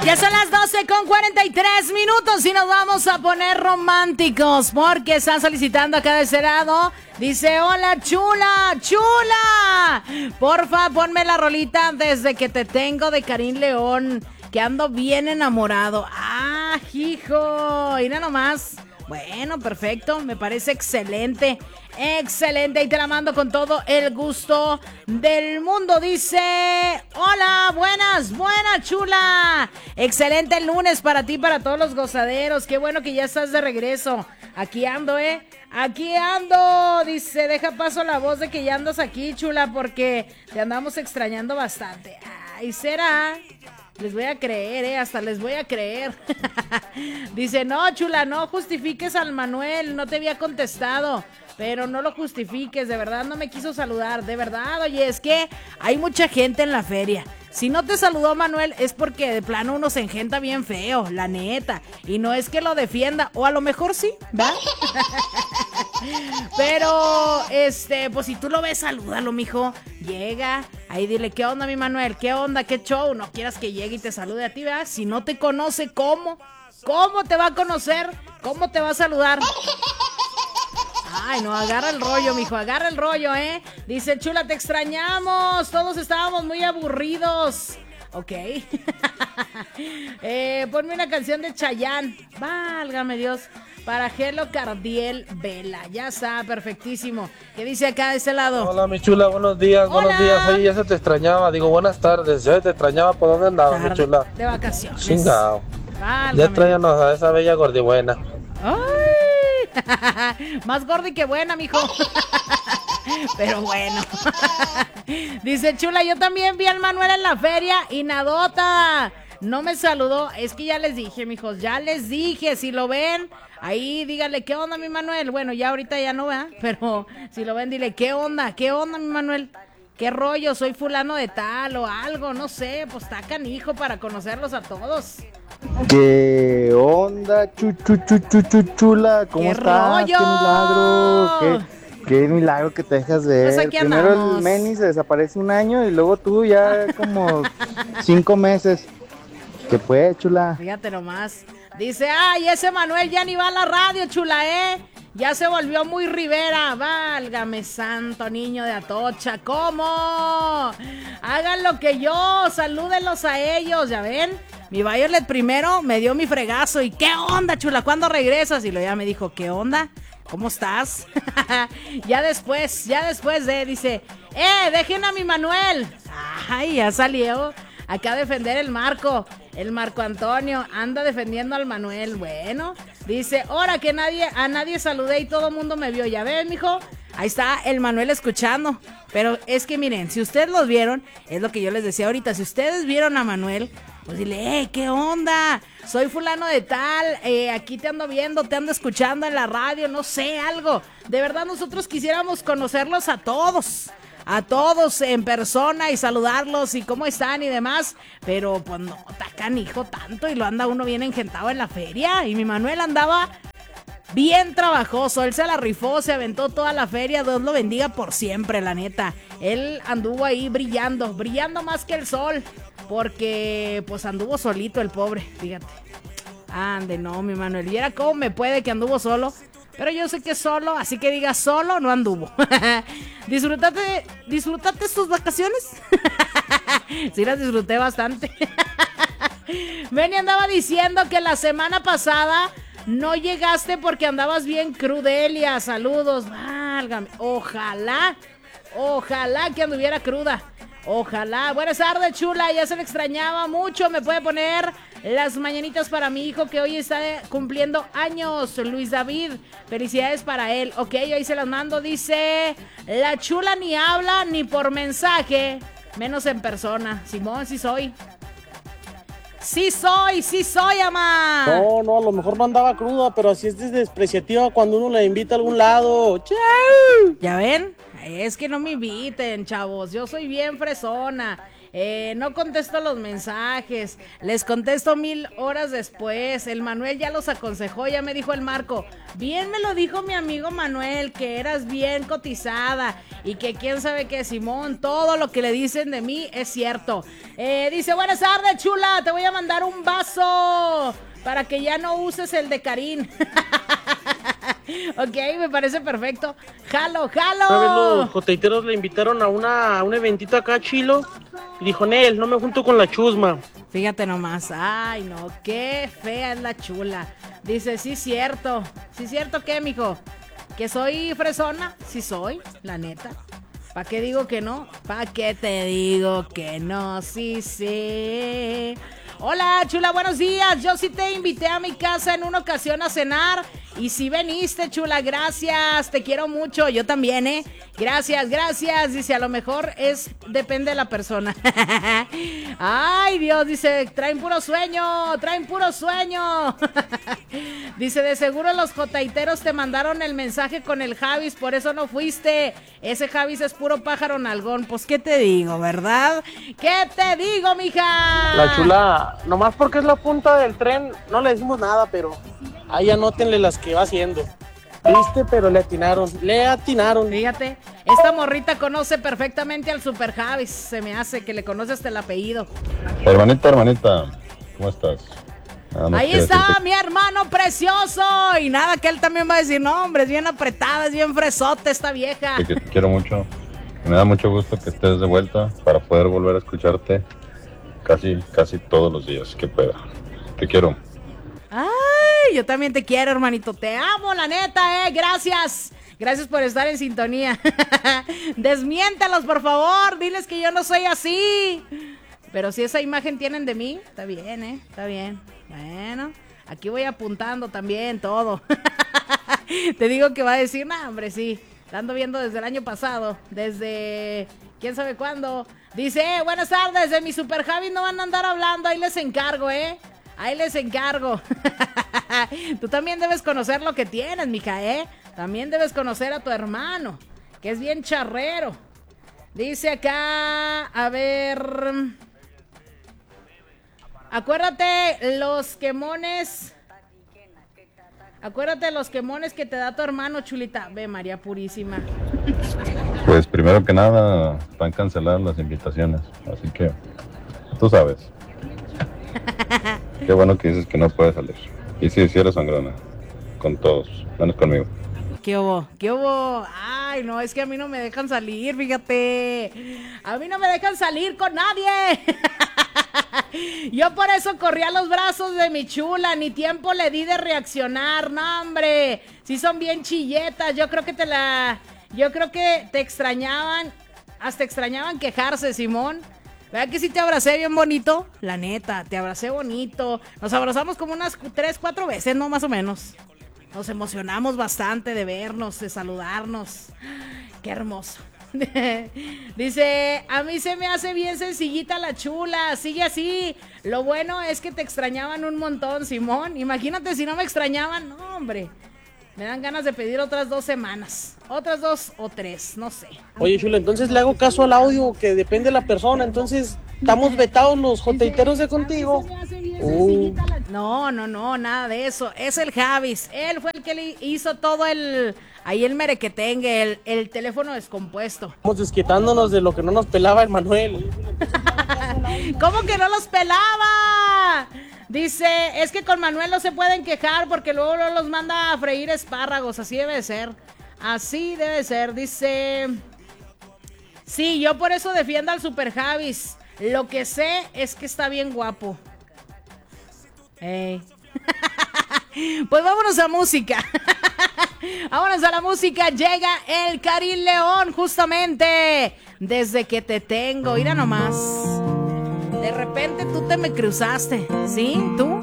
Ya son las 12:43 y nos vamos a poner románticos porque están solicitando acá de ese lado. Dice, hola chula, chula. Porfa, ponme la rolita Desde que te tengo de Karim León, que ando bien enamorado. Ah, hijo, mira nomás. Bueno, perfecto, me parece excelente. Excelente, y te la mando con todo el gusto del mundo. Dice, hola, buenas chula. Excelente el lunes para ti, para todos los gozaderos. Qué bueno que ya estás de regreso. Aquí ando, aquí ando. Dice, deja paso la voz de que ya andas aquí, chula, porque te andamos extrañando bastante. Ay, ¿será? Les voy a creer, hasta les voy a creer. Dice, no, chula, no justifiques al Manuel, no te había contestado, pero no lo justifiques, de verdad no me quiso saludar, de verdad. Oye, es que hay mucha gente en la feria. Si no te saludó Manuel es porque de plano uno se engenta bien feo, la neta, y no es que lo defienda, o a lo mejor sí, ¿va? Pero, pues si tú lo ves, salúdalo, mijo. Llega, ahí dile, ¿qué onda, mi Manuel? ¿Qué onda? ¿Qué show? No quieras que llegue y te salude a ti, ¿verdad? Si no te conoce, ¿cómo? ¿Cómo te va a conocer? ¿Cómo te va a saludar? Ay, no, agarra el rollo, mijo, agarra el rollo, Dice, chula, te extrañamos. Todos estábamos muy aburridos. Ok. Ponme una canción de Chayanne. Válgame Dios. Para Gelo Cardiel Vela. Ya está, perfectísimo. ¿Qué dice acá de ese lado? Hola, mi chula, buenos días. Hola. Buenos días. Oye, ya se te extrañaba. Digo, buenas tardes. Ya se te extrañaba. ¿Por dónde andabas, mi chula? De vacaciones. Chingao. Válgame. Ya extrañanos a esa bella gordibuena. ¡Ay! Más gordi que buena, mijo. Pero bueno. Dice, chula, yo también vi al Manuel en la feria y nadota. No me saludó. Es que ya les dije, mijos, ya les dije. Si lo ven, ahí díganle, ¿qué onda, mi Manuel? Bueno, ya ahorita ya no, ¿verdad? Pero si lo ven, dile, ¿qué onda, mi Manuel? ¿Qué rollo? Soy fulano de tal o algo, no sé. Pues está canijo para conocerlos a todos. ¿Qué onda, chula? ¿Cómo estás? Rollo? ¡Qué milagro! ¡Qué milagro que te dejas de Pues ver! aquí Primero andamos. el Meni se desaparece un año y luego tú ya como 5 meses. ¿Qué pues, chula? Fíjate nomás. Dice, ay, ese Manuel ya ni va a la radio, chula, ya se volvió muy Rivera. Válgame santo, niño de Atocha. ¿Cómo? Hagan lo que yo, salúdenlos a ellos, ¿ya ven? Mi Violet primero me dio mi fregazo. ¿Y qué onda, chula? ¿Cuándo regresas? Y luego ya me dijo, ¿qué onda? ¿Cómo estás? Ya después dice, dejen a mi Manuel. Ay, ya salió acá a defender el Marco Antonio, anda defendiendo al Manuel. Bueno, dice, ahora que a nadie saludé y todo el mundo me vio. Ya ven, mijo, ahí está el Manuel escuchando. Pero es que miren, si ustedes los vieron, es lo que yo les decía ahorita, si ustedes vieron a Manuel, pues dile, ¿qué onda? Soy fulano de tal, aquí te ando viendo, te ando escuchando en la radio, no sé, algo. De verdad nosotros quisiéramos conocerlos a todos en persona y saludarlos y cómo están y demás, pero pues no, tacan hijo tanto y lo anda uno bien engentado en la feria. Y mi Manuel andaba bien trabajoso, él se la rifó, se aventó toda la feria, Dios lo bendiga por siempre, la neta. Él anduvo ahí brillando más que el sol, porque pues anduvo solito el pobre, fíjate. Ande, no, mi Manuel, y era cómo me puede que anduvo solo. Pero yo sé que solo, así que diga solo, no anduvo. ¿Disfrutaste tus vacaciones? Sí, las disfruté bastante. Benny andaba diciendo que la semana pasada no llegaste porque andabas bien crudelia. Saludos, válgame. Ojalá que anduviera cruda. Ojalá. Buenas tardes, chula, ya se le extrañaba mucho. Me puede poner las mañanitas para mi hijo que hoy está cumpliendo años, Luis David. Felicidades para él. Ok, ahí se las mando. Dice, la chula ni habla ni por mensaje, menos en persona. Simón, sí soy. Sí soy, amá. No, a lo mejor no andaba cruda, pero así es despreciativa cuando uno la invita a algún lado. ¡Chau! ¿Ya ven? Es que no me inviten, chavos. Yo soy bien fresona. No contesto los mensajes, les contesto 1000 horas después. El Manuel ya los aconsejó, ya me dijo el Marco. Bien me lo dijo mi amigo Manuel, que eras bien cotizada y que quién sabe qué, Simón, todo lo que le dicen de mí es cierto. Dice, buenas tardes, chula, te voy a mandar un vaso para que ya no uses el de Karin. Ok, me parece perfecto. Jalo. Los joteiteros le invitaron a un eventito acá chilo y dijo, Nel, no me junto con la chusma. Fíjate nomás, ay no, qué fea es la chula. Dice, sí cierto ¿qué, mijo? ¿Que soy fresona? Sí soy, la neta. ¿Para qué digo que no? ¿Para qué te digo que no? Sí. Hola, chula, buenos días. Yo sí te invité a mi casa en una ocasión a cenar y sí viniste, chula, gracias. Te quiero mucho, yo también, Gracias. Dice, a lo mejor depende de la persona. Ay, Dios, dice, traen puro sueño. Dice, de seguro los jotaiteros te mandaron el mensaje con el Javis, por eso no fuiste. Ese Javis es puro pájaro nalgón. Pues, ¿qué te digo, verdad? ¿Qué te digo, mija? La chula, nomás porque es la punta del tren, no le decimos nada, pero ahí anótenle las que va haciendo. Triste, pero le atinaron. Fíjate, esta morrita conoce perfectamente al Super Javis. Se me hace que le conoce hasta el apellido. Hermanita, ¿cómo estás? Ahí está mi hermano precioso. Y nada, que él también va a decir, no, hombre, es bien apretada, es bien fresote esta vieja. Que te quiero mucho. Me da mucho gusto que estés de vuelta para poder volver a escucharte casi todos los días que pueda. Te quiero. Ay, yo también te quiero, hermanito. Te amo, la neta, Gracias por estar en sintonía. Desmiéntalos, por favor. Diles que yo no soy así. Pero si esa imagen tienen de mí, está bien, está bien. Bueno, aquí voy apuntando también todo. Te digo que va a decir, no, hombre, sí. La ando viendo desde el año pasado. Desde quién sabe cuándo. Dice, buenas tardes, de mi Super Javi no van a andar hablando. Ahí les encargo, Ahí les encargo. Tú también debes conocer lo que tienes, mija, También debes conocer a tu hermano, que es bien charrero. Dice acá, a ver... Acuérdate los quemones que te da tu hermano, chulita. Ve, María Purísima. Pues primero que nada, están canceladas las invitaciones, así que tú sabes. Qué bueno que dices que no puedes salir. Y sí, eres sangrona. Con todos, menos conmigo. ¿Qué hubo? Ay, no, es que a mí no me dejan salir, fíjate. A mí no me dejan salir con nadie. Yo por eso corrí a los brazos de mi chula. Ni tiempo le di de reaccionar. No, hombre. Sí son bien chilletas. Yo creo que te extrañaban. Hasta extrañaban quejarse, Simón. ¿Verdad que sí te abracé bien bonito? La neta, te abracé bonito. Nos abrazamos como unas 3-4 veces, ¿no? Más o menos. Nos emocionamos bastante de vernos, de saludarnos. Qué hermoso. Dice, a mí se me hace bien sencillita la chula. Sigue así. Lo bueno es que te extrañaban un montón, Simón. Imagínate si no me extrañaban. No, hombre. Me dan ganas de pedir otras 2 semanas. Otras 2 o 3, no sé. Oye, chula, entonces le hago caso al audio, que depende de la persona. Entonces, estamos vetados los joteiteros de contigo. No, nada de eso. Es el Javis. Él fue el que le hizo todo ahí el merequetengue, el teléfono descompuesto. Estamos desquitándonos de lo que no nos pelaba el Manuel. ¿Cómo que no los pelaba? Dice, es que con Manuel no se pueden quejar porque luego los manda a freír espárragos. Así debe de ser. Dice, sí, yo por eso defiendo al Super Javis. Lo que sé es que está bien guapo. Hey. Pues vámonos a música. Vámonos a la música. Llega el Karin León, justamente. Desde que te tengo. Mira nomás. De repente tú te me cruzaste. ¿Sí? ¿Tú?